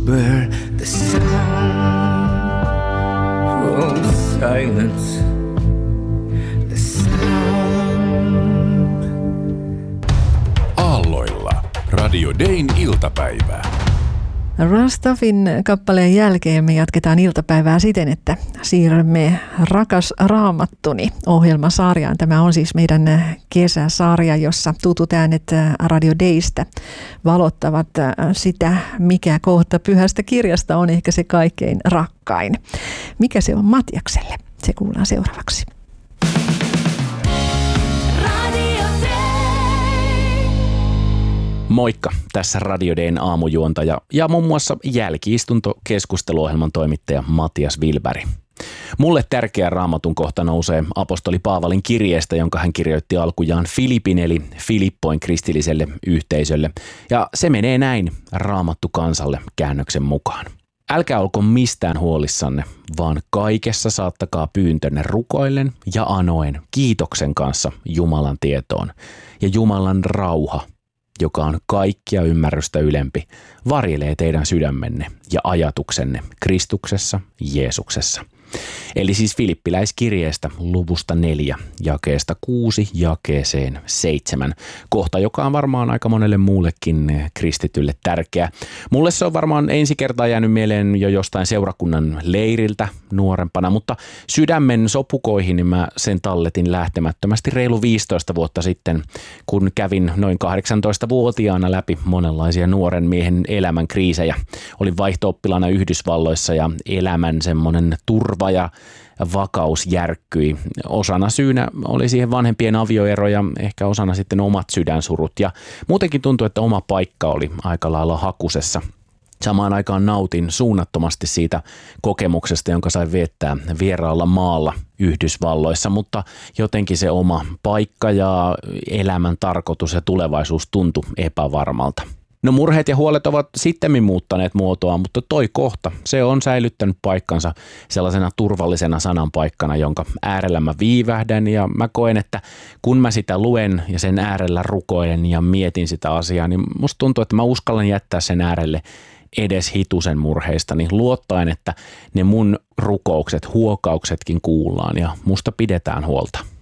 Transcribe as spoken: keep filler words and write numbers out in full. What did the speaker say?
whisper the sound of silence. The sound. Aalloilla Radio Dayn iltapäivää. Rastafin kappaleen jälkeen me jatketaan iltapäivää siten, että siirrymme Rakas Raamattuni -ohjelmasarjaan. Tämä on siis meidän kesäsarja, jossa tutut äänet Radio Daystä valottavat sitä, mikä kohta pyhästä kirjasta on ehkä se kaikkein rakkain. Mikä se on Matiakselle? Se kuullaan seuraavaksi. Moikka, tässä Radio Dayn aamujuontaja ja muun muassa jälki-istunto-keskusteluohjelman toimittaja Matias Wilberg. Mulle tärkeä raamatun kohta nousee apostoli Paavalin kirjeestä, jonka hän kirjoitti alkujaan Filipin eli Filippoin kristilliselle yhteisölle. Ja se menee näin Raamattu kansalle -käännöksen mukaan. Älkää olko mistään huolissanne, vaan kaikessa saattakaa pyyntönne rukoillen ja anoen kiitoksen kanssa Jumalan tietoon. Ja Jumalan rauha, joka on kaikkia ymmärrystä ylempi, varjelee teidän sydämenne ja ajatuksenne Kristuksessa Jeesuksessa. Eli siis Filippiläiskirjeestä luvusta neljä, jakeesta kuusi jakeeseen seitsemän. Kohta, joka on varmaan aika monelle muullekin kristitylle tärkeä. Mulle se on varmaan ensi kertaa jäänyt mieleen jo jostain seurakunnan leiriltä nuorempana, mutta sydämen sopukoihin niin mä sen talletin lähtemättömästi reilu viisitoista vuotta sitten, kun kävin noin kahdeksantoistavuotiaana läpi monenlaisia nuoren miehen elämän kriisejä. Olin vaihto-oppilana Yhdysvalloissa ja elämän semmoinen turva ja vakaus järkkyi. Osana syynä oli siihen vanhempien avioero ja ehkä osana sitten omat sydänsurut. Ja muutenkin tuntui, että oma paikka oli aika lailla hakusessa. Samaan aikaan nautin suunnattomasti siitä kokemuksesta, jonka sain viettää vieraalla maalla Yhdysvalloissa, mutta jotenkin se oma paikka ja elämän tarkoitus ja tulevaisuus tuntui epävarmalta. No murheet ja huolet ovat sittemmin muuttaneet muotoa, mutta toi kohta, se on säilyttänyt paikkansa sellaisena turvallisena sananpaikkana, jonka äärellä mä viivähdän ja mä koen, että kun mä sitä luen ja sen äärellä rukoilen ja mietin sitä asiaa, niin musta tuntuu, että mä uskallan jättää sen äärelle edes hitusen murheista, niin luottaen, että ne mun rukoukset, huokauksetkin kuullaan ja musta pidetään huolta.